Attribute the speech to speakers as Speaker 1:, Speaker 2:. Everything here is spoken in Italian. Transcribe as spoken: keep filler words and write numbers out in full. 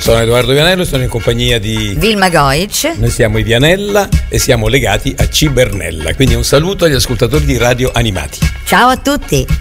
Speaker 1: Sono Edoardo Vianello, sono in compagnia di
Speaker 2: Vilma Goic.
Speaker 1: Noi siamo i Vianella e siamo legati a Cibernella. Quindi un saluto agli ascoltatori di Radio Animati.
Speaker 2: Ciao a tutti.